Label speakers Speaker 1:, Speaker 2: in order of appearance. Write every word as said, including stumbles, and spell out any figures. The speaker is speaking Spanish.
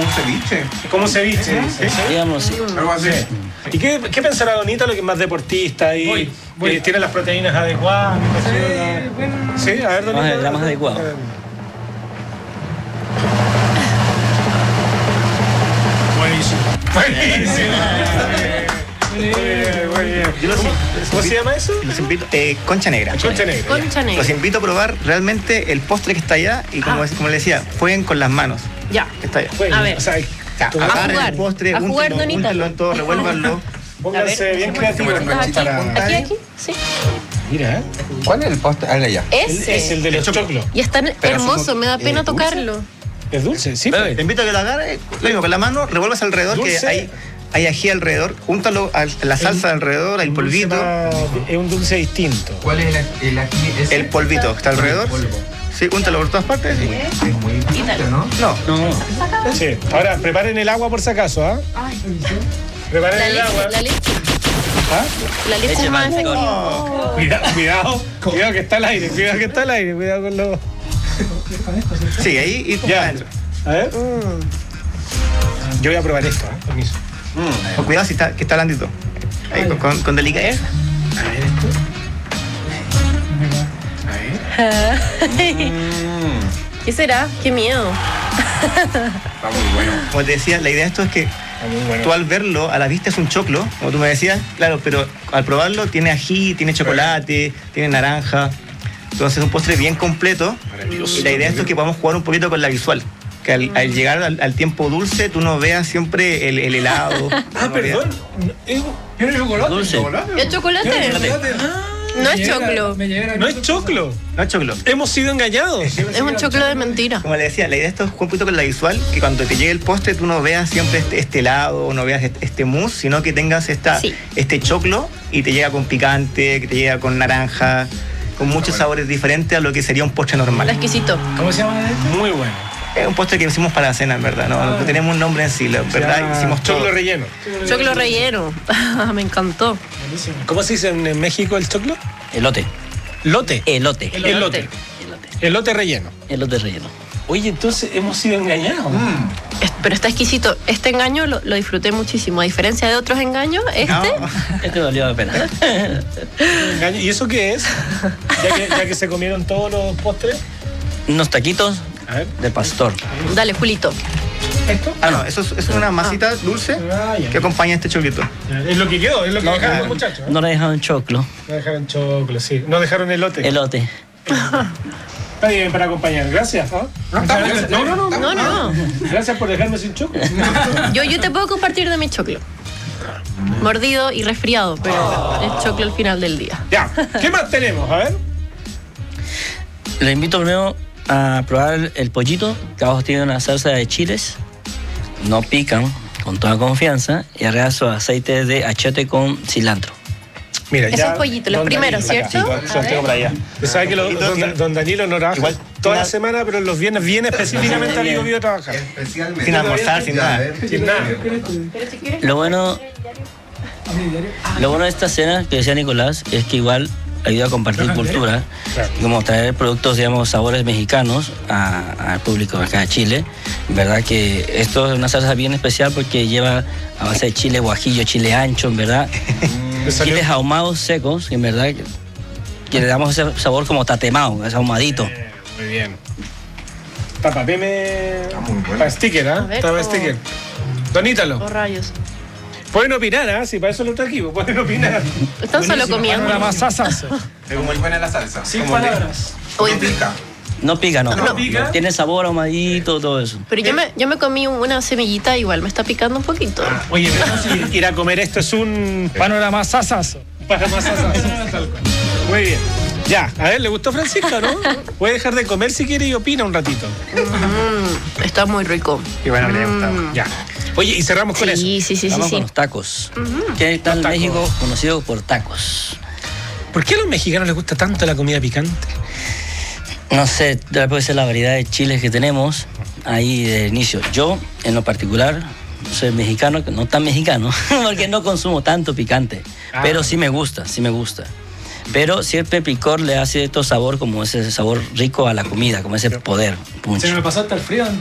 Speaker 1: un ceviche.
Speaker 2: Como un ceviche,
Speaker 1: ¿Sí?
Speaker 2: dice, ¿sí?
Speaker 3: Digamos, sí.
Speaker 1: Algo así.
Speaker 2: ¿Y qué, qué pensará Don Ítalo, que es más deportista y
Speaker 4: Voy, voy.
Speaker 2: eh, tiene las proteínas adecuadas?
Speaker 4: Sí, bueno.
Speaker 2: Sí, a ver, Don
Speaker 3: Más-
Speaker 2: Ítalo.
Speaker 3: la más adecuada.
Speaker 2: Buenísimo. Buenísimo. Muy bien, muy bien.
Speaker 5: Yo los,
Speaker 2: ¿Cómo se llama eso?
Speaker 5: los invito, eh, concha negra.
Speaker 2: Concha negra.
Speaker 6: Concha negra.
Speaker 5: Los invito a probar realmente el postre que está allá y como,
Speaker 6: Ah.
Speaker 5: como les decía, jueguen con las manos.
Speaker 6: Ya.
Speaker 5: Que está allá.
Speaker 2: Bueno,
Speaker 6: A ver.
Speaker 2: o sea,
Speaker 5: O sea,
Speaker 2: tú-
Speaker 5: agarren
Speaker 6: jugar,
Speaker 5: el postre,
Speaker 6: a jugar,
Speaker 5: úntenlo,
Speaker 6: Don Ítalo.
Speaker 5: úntenlo en todo, revuélvanlo.
Speaker 2: pónganse
Speaker 6: A ver.
Speaker 2: bien creativos.
Speaker 1: Bueno,
Speaker 6: ¿Aquí,
Speaker 2: para-
Speaker 6: aquí, aquí? Sí.
Speaker 2: Mira, ¿eh?
Speaker 1: ¿Cuál es el postre? Ah, ya.
Speaker 6: Ese.
Speaker 2: Es el de los choclos.
Speaker 6: Y es tan
Speaker 1: Pero
Speaker 6: hermoso,
Speaker 1: somos,
Speaker 6: me da
Speaker 1: eh,
Speaker 6: pena
Speaker 1: dulce.
Speaker 6: tocarlo.
Speaker 2: Es dulce, sí.
Speaker 3: Bebe.
Speaker 5: Te invito a que lo agarres, lo mismo, con la mano, revuelvas alrededor,
Speaker 2: Dulce.
Speaker 5: que hay, hay ají alrededor, júntalo a la salsa alrededor, el polvito.
Speaker 2: Dulce más- Es un dulce distinto.
Speaker 1: ¿Cuál es el, el ají ese?
Speaker 5: El polvito que está alrededor.
Speaker 1: polvo.
Speaker 5: Sí, úntalo por todas partes. Sí.
Speaker 1: Es muy dulce, ¿no?
Speaker 5: No,
Speaker 3: No,
Speaker 2: Sí. Ahora, preparen el agua por si acaso, ¿ah? Preparen
Speaker 6: La
Speaker 2: el
Speaker 6: leche,
Speaker 2: agua.
Speaker 6: la leche.
Speaker 2: ¿Ah?
Speaker 6: La leche
Speaker 3: Leche
Speaker 6: es más
Speaker 3: más
Speaker 6: efectiva.
Speaker 2: Cuidado, cuidado. Cuidado que está al aire, cuidado que está al aire, cuidado con los.
Speaker 5: sí, ahí y
Speaker 2: Ya.
Speaker 5: adentro.
Speaker 2: A ver. Yo voy a probar esto, ¿eh? Permiso.
Speaker 5: Con cuidado si está, que está blandito. Ahí, con, con, con delicadeza.
Speaker 2: A ver esto. A ver.
Speaker 6: ¿Qué será? Qué miedo.
Speaker 1: Está muy bueno.
Speaker 5: Como te decía, la idea de esto es que
Speaker 2: Está muy bueno.
Speaker 5: tú al verlo, a la vista es un choclo, como tú me decías, claro, pero al probarlo tiene ají, tiene chocolate, tiene naranja. Entonces es un postre bien completo.
Speaker 2: Maravilloso.
Speaker 5: Y la idea de esto es que podamos jugar un poquito con la visual. Que al, al llegar al, al tiempo dulce, tú no veas siempre el, el helado.
Speaker 2: Ah, perdón. Es-
Speaker 4: ¿Tiene chocolate?
Speaker 3: Dulce.
Speaker 6: ¿Es chocolate? No es choclo.
Speaker 2: No es choclo.
Speaker 5: No es choclo.
Speaker 2: Hemos sido engañados.
Speaker 6: Es un choclo de mentira.
Speaker 5: Como le decía, la idea de esto es jugar un poquito con la visual, que cuando te llegue el postre tú no veas siempre este, este helado, o no veas este, este mousse, sino que tengas esta,
Speaker 6: Sí.
Speaker 5: este choclo y te llega con picante, que te llega con naranja, con muchos sabores diferentes a lo que sería un postre
Speaker 6: Está
Speaker 5: normal.
Speaker 6: exquisito.
Speaker 4: ¿Cómo se llama este?
Speaker 2: Muy bueno.
Speaker 5: Es un postre que hicimos para la cena, en verdad, no, no tenemos un nombre en sí, la verdad,
Speaker 2: Ya,
Speaker 5: hicimos todo.
Speaker 2: choclo relleno.
Speaker 6: Choclo relleno. Me encantó.
Speaker 2: ¿Cómo se dice en en México el choclo?
Speaker 3: elote.
Speaker 2: Lote.
Speaker 3: Elote.
Speaker 2: Elote.
Speaker 3: Elote.
Speaker 2: Elote relleno.
Speaker 3: Elote relleno.
Speaker 2: Oye, entonces hemos sido engañados.
Speaker 6: Es- Pero está exquisito. Este engaño lo, lo disfruté muchísimo. A diferencia de otros engaños, este
Speaker 5: No,
Speaker 3: Este valió la pena.
Speaker 2: Engaño. ¿Y eso qué es? Ya que, ya que se comieron todos los postres.
Speaker 3: Unos taquitos
Speaker 2: A ver.
Speaker 3: de pastor.
Speaker 6: Dale, Julito.
Speaker 2: ¿Esto?
Speaker 5: ah, no, eso es, eso es una masita dulce
Speaker 2: Ah, ya.
Speaker 5: que acompaña este choclito.
Speaker 2: Es lo que quedó, es lo que
Speaker 3: No,
Speaker 2: dejaron
Speaker 5: ah,
Speaker 2: los muchachos. ¿eh?
Speaker 3: No le dejaron choclo.
Speaker 2: No dejaron choclo, sí. No dejaron elote.
Speaker 3: Elote.
Speaker 2: Está bien para acompañar. Gracias. ¿ah? Gracias. No, no, no.
Speaker 6: No, no.
Speaker 2: Gracias por dejarme sin choclo.
Speaker 6: Yo, yo te puedo compartir de mi choclo. Mordido y resfriado, pero es choclo al final del día.
Speaker 2: Ya. ¿Qué más tenemos? A ver.
Speaker 3: Les invito primero a probar el pollito, que abajo tiene una salsa de chiles. No pican, con toda confianza. Y arriba su aceite de achiote con cilantro.
Speaker 2: Mira,
Speaker 6: Esos
Speaker 2: ya.
Speaker 6: pollitos, los
Speaker 2: don
Speaker 6: primeros,
Speaker 2: Danilo,
Speaker 6: ¿cierto?
Speaker 2: acá.
Speaker 5: Sí, los tengo por allá.
Speaker 2: Usted sabe que lo- don, don Danilo no trabaja
Speaker 5: Igual,
Speaker 2: toda
Speaker 5: una-
Speaker 2: la semana, pero los viernes viene específicamente a Vigo Vivo a trabajar.
Speaker 1: Especialmente.
Speaker 5: Sin almorzar, sin
Speaker 1: Ya, a
Speaker 5: nada.
Speaker 1: ver.
Speaker 2: Sin nada.
Speaker 3: Lo bueno, lo bueno de esta cena, que decía Nicolás, es que igual ayuda a compartir cultura,
Speaker 2: Claro.
Speaker 3: y como traer productos, digamos, sabores mexicanos a- al público acá de Chile. En verdad que esto es una salsa bien especial porque lleva a base de chile guajillo, chile ancho, en verdad.
Speaker 2: Me salió-
Speaker 3: Chiles ahumados secos, en verdad que, que le damos ese sabor como tatemado, ese ahumadito.
Speaker 2: Eh, Muy bien. Papá, veme.
Speaker 1: muy bueno.
Speaker 2: Para sticker, ¿ah?
Speaker 6: A ver,
Speaker 2: Está para
Speaker 6: oh.
Speaker 2: sticker. Don Ítalo.
Speaker 6: Oh, rayos.
Speaker 2: Pueden opinar, ¿ah? Si para eso lo trajimos, pueden opinar.
Speaker 6: Están solo comiendo.
Speaker 2: Panoramasasazo.
Speaker 1: Es muy buena la salsa.
Speaker 4: Sin
Speaker 1: Como le-
Speaker 4: palabras.
Speaker 6: Uy,
Speaker 1: No pica.
Speaker 3: No pica, no.
Speaker 2: No pica.
Speaker 3: Tiene sabor ahumadito, todo eso.
Speaker 6: pero yo me, yo me comí una semillita, igual me está picando un poquito.
Speaker 2: Oye, pero si ir a comer esto es un panoramasasazo. Panoramasasazo. Tal cual. Muy bien. Ya, a ver, ¿le gustó Francisco, no? Puede dejar de comer si quiere y opina un ratito.
Speaker 6: Mm, está muy rico.
Speaker 5: Y bueno, que le haya gustado.
Speaker 2: Ya. Oye, y cerramos con eso.
Speaker 6: Sí, sí, sí, sí,
Speaker 3: Vamos
Speaker 6: sí.
Speaker 3: con los tacos. Que está en
Speaker 2: Los tacos.
Speaker 3: México conocido por tacos.
Speaker 2: ¿Por qué a los mexicanos les gusta tanto la comida picante?
Speaker 3: No sé, tal puede ser la variedad de chiles que tenemos ahí de inicio. Yo, en lo particular, soy mexicano, no tan mexicano, porque no consumo tanto picante.
Speaker 2: Ah.
Speaker 3: Pero sí me gusta, sí me gusta. Pero siempre el picor le hace estos sabor como ese sabor rico a la comida, como ese poder. punch.
Speaker 4: Se me pasó hasta el frío.